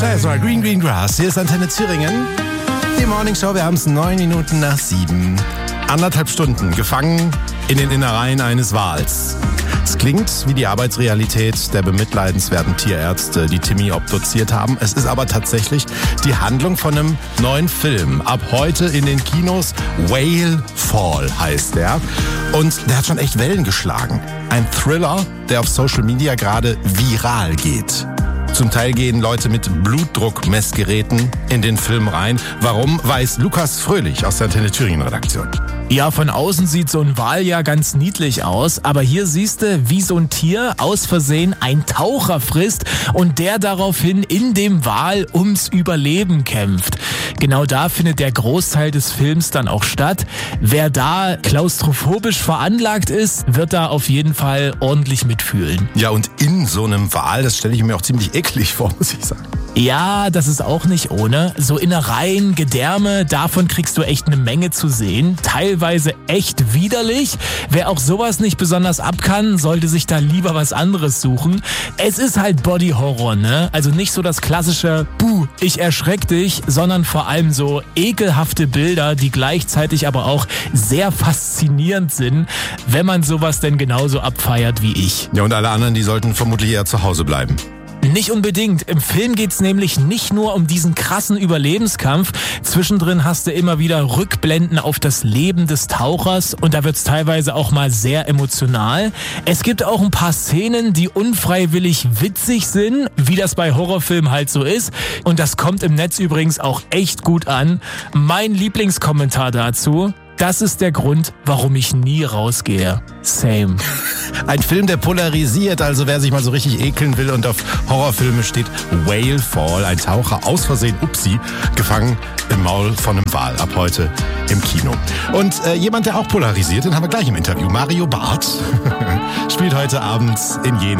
Das war Green Grass. Hier ist Antenne Thüringen. Die Morning Show, wir haben es 9 Minuten nach 7. 1,5 Stunden gefangen in den Innereien eines Wals. Es klingt wie die Arbeitsrealität der bemitleidenswerten Tierärzte, die Timmy obduziert haben. Es ist aber tatsächlich die Handlung von einem neuen Film. Ab heute in den Kinos. Whale Fall heißt der. Und der hat schon echt Wellen geschlagen. Ein Thriller, der auf Social Media gerade viral geht. Zum Teil gehen Leute mit Blutdruckmessgeräten in den Film rein. Warum, weiß Lukas Fröhlich aus der Antenne Thüringen Redaktion. Ja, von außen sieht so ein Wal ja ganz niedlich aus, aber hier siehst du, wie so ein Tier aus Versehen einen Taucher frisst und der daraufhin in dem Wal ums Überleben kämpft. Genau da findet der Großteil des Films dann auch statt. Wer da klaustrophobisch veranlagt ist, wird da auf jeden Fall ordentlich mitfühlen. Ja, und in so einem Wal, das stelle ich mir auch ziemlich eklig vor, muss ich sagen. Ja, das ist auch nicht ohne. So Innereien, Gedärme, davon kriegst du echt eine Menge zu sehen. Teilweise echt widerlich. Wer auch sowas nicht besonders ab kann, sollte sich da lieber was anderes suchen. Es ist halt Body Horror, ne? Also nicht so das klassische Buh, ich erschreck dich, sondern vor allem so ekelhafte Bilder, die gleichzeitig aber auch sehr faszinierend sind, wenn man sowas denn genauso abfeiert wie ich. Ja, und alle anderen, die sollten vermutlich eher zu Hause bleiben. Nicht unbedingt. Im Film geht's nämlich nicht nur um diesen krassen Überlebenskampf. Zwischendrin hast du immer wieder Rückblenden auf das Leben des Tauchers und da wird's teilweise auch mal sehr emotional. Es gibt auch ein paar Szenen, die unfreiwillig witzig sind, wie das bei Horrorfilmen halt so ist. Und das kommt im Netz übrigens auch echt gut an. Mein Lieblingskommentar dazu: Das ist der Grund, warum ich nie rausgehe. Same. Ein Film, der polarisiert, also wer sich mal so richtig ekeln will und auf Horrorfilme steht, Whale Fall, ein Taucher aus Versehen, gefangen im Maul von einem Wal, ab heute im Kino. Und jemand, der auch polarisiert, den haben wir gleich im Interview, Mario Barth, spielt heute Abend in Jena.